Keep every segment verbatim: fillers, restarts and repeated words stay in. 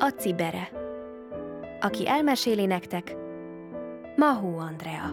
A cibere. Aki elmeséli nektek, Mahó Andrea.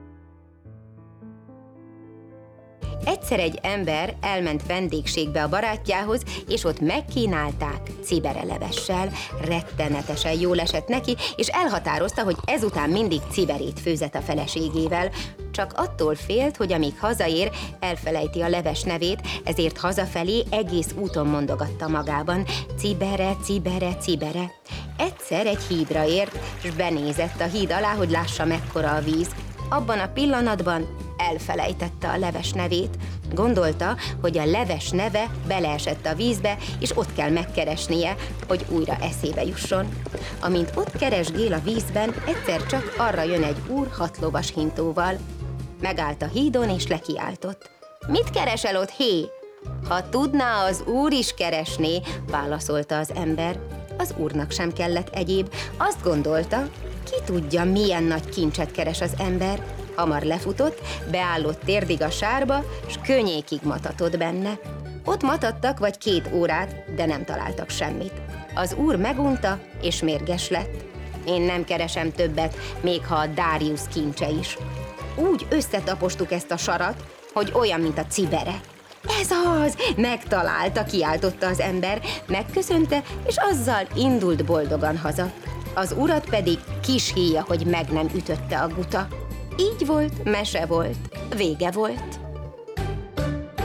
Egyszer egy ember elment vendégségbe a barátjához, és ott megkínálták ciberelevessel. Rettenetesen jól esett neki, és elhatározta, hogy ezután mindig ciberét főzet a feleségével. Csak attól félt, hogy amíg hazaér, elfelejti a leves nevét, ezért hazafelé egész úton mondogatta magában: cibere, cibere, cibere. Egyszer egy hídra ért, s benézett a híd alá, hogy lássa, mekkora a víz. Abban a pillanatban elfelejtette a leves nevét. Gondolta, hogy a leves neve beleesett a vízbe, és ott kell megkeresnie, hogy újra eszébe jusson. Amint ott keresgél a vízben, egyszer csak arra jön egy úr hat lovas hintóval. Megállt a hídon, és lekiáltott: Mit keresel ott, hé? Ha tudná, az úr is keresné, válaszolta az ember. Az úrnak sem kellett egyéb. Azt gondolta, ki tudja, milyen nagy kincset keres az ember. Hamar lefutott, beállott térdig a sárba, s könnyékig matatott benne. Ott matattak vagy két órát, de nem találtak semmit. Az úr megunta, és mérges lett. Én nem keresem többet, még ha a Darius kincse is. Úgy összetapostuk ezt a sarat, hogy olyan, mint a cibere. Ez az! Megtalálta, kiáltotta az ember, megköszönte, és azzal indult boldogan haza. Az urat pedig kis híja, hogy meg nem ütötte a guta. Így volt, mese volt, vége volt.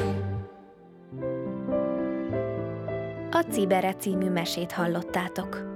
A Cibere című mesét hallottátok.